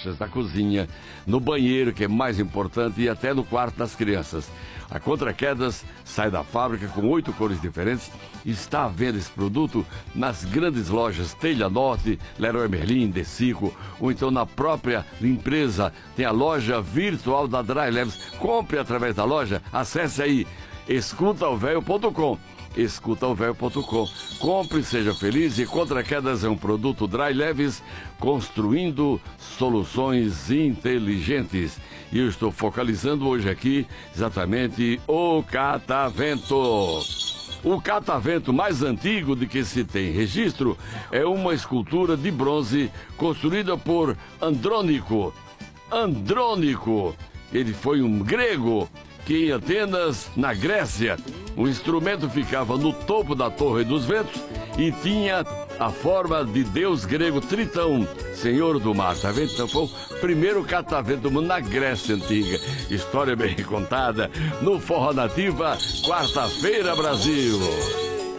caixas da cozinha, no banheiro, que é mais importante, e até no quarto das crianças. A Contra Quedas sai da fábrica com 8 cores diferentes e está à venda esse produto nas grandes lojas Telha Norte, Leroy Merlin, Decico, ou então na própria empresa. Tem a loja virtual da Dry Leves. Compre através da loja, acesse aí escutaovelho.com. escutaovelho.com. Compre, seja feliz, e Contra Quedas é um produto Dry Leves, construindo soluções inteligentes. E eu estou focalizando hoje aqui exatamente o catavento. O catavento mais antigo de que se tem registro é uma escultura de bronze construída por Andrônico. Andrônico, ele foi um grego que em Atenas, na Grécia, o instrumento ficava no topo da Torre dos Ventos e tinha a forma de deus grego Tritão, senhor do mar. Tá vendo? Então foi o primeiro catavento do mundo na Grécia Antiga. História bem contada no Forró Nativa, quarta-feira, Brasil.